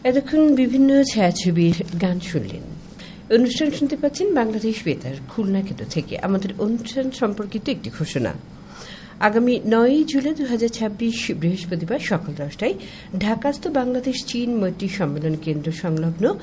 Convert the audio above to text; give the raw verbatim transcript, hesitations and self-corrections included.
এতক্ষণ বিভিন্ন ছায়াছবির গান শুনলেন। অনুষ্ঠান শুনতে পাচ্ছেন বাংলাদেশ বেতার খুলনা কেন্দ্র থেকে। আমাদের অনুষ্ঠান সম্পর্কিত একটি ঘোষণা। আগামী নয়ই জুলাই দু হাজার ছাব্বিশ বৃহস্পতিবার সকাল দশটায় ঢাকাস্থ বাংলাদেশ চীন মৈত্রী সম্মেলন কেন্দ্র সংলগ্ন